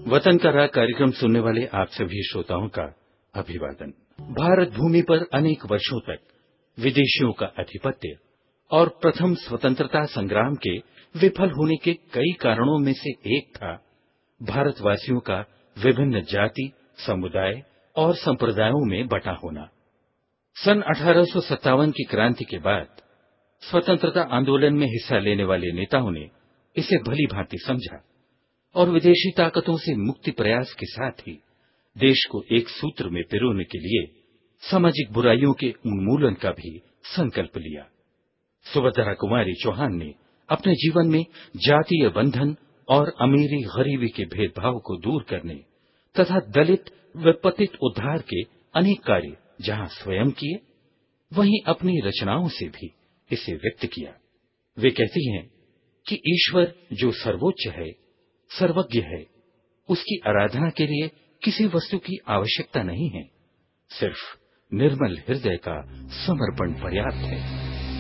वतन का राग कार्यक्रम सुनने वाले आप सभी श्रोताओं का अभिवादन। भारत भूमि पर अनेक वर्षों तक विदेशियों का आधिपत्य और प्रथम स्वतंत्रता संग्राम के विफल होने के कई कारणों में से एक था भारतवासियों का विभिन्न जाति, समुदाय और संप्रदायों में बंटा होना। सन 1857 की क्रांति के बाद स्वतंत्रता आंदोलन में हिस्सा लेने वाले नेताओं ने इसे भली भांति समझा और विदेशी ताकतों से मुक्ति प्रयास के साथ ही देश को एक सूत्र में पिरोने के लिए सामाजिक बुराइयों के उन्मूलन का भी संकल्प लिया। सुभद्रा कुमारी चौहान ने अपने जीवन में जातीय बंधन और अमीरी गरीबी के भेदभाव को दूर करने तथा दलित व पतित उद्धार के अनेक कार्य जहां स्वयं किए, वहीं अपनी रचनाओं से भी इसे व्यक्त किया। वे कहती हैं कि ईश्वर जो सर्वोच्च है, सर्वज्ञ है, उसकी आराधना के लिए किसी वस्तु की आवश्यकता नहीं है, सिर्फ निर्मल हृदय का समर्पण पर्याप्त है।